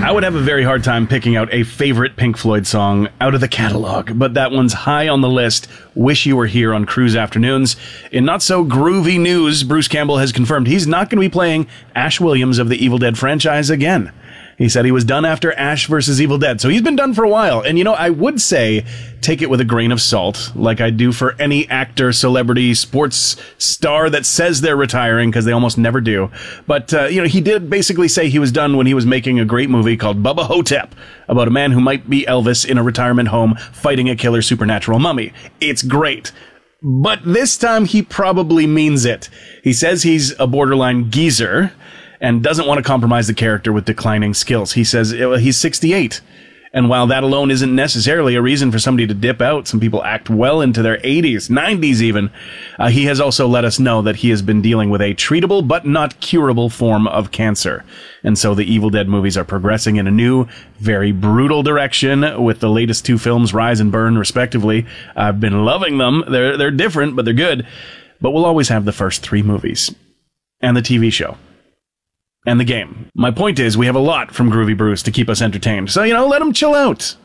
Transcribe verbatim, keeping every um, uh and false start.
I would have a very hard time picking out a favorite Pink Floyd song out of the catalog, but that one's high on the list. Wish You Were Here on Cruise Afternoons. In not so groovy news, Bruce Campbell has confirmed he's not going to be playing Ash Williams of the Evil Dead franchise again. He said he was done after Ash versus Evil Dead, so he's been done for a while. And, you know, I would say take it with a grain of salt, like I do for any actor, celebrity, sports star that says they're retiring, because they almost never do. But, uh, you know, he did basically say he was done when he was making a great movie called Bubba Hotep, about a man who might be Elvis in a retirement home fighting a killer supernatural mummy. It's great. But this time he probably means it. He says he's a borderline geezer and doesn't want to compromise the character with declining skills. He says he's sixty-eight. And while that alone isn't necessarily a reason for somebody to dip out, some people act well into their eighties, nineties even, uh, he has also let us know that he has been dealing with a treatable but not curable form of cancer. And so the Evil Dead movies are progressing in a new, very brutal direction with the latest two films, Rise and Burn, respectively. I've been loving them. They're, they're different, but they're good. But we'll always have the first three movies. And the T V show. And the game. My point is, we have a lot from Groovy Bruce to keep us entertained. So, you know, let him chill out.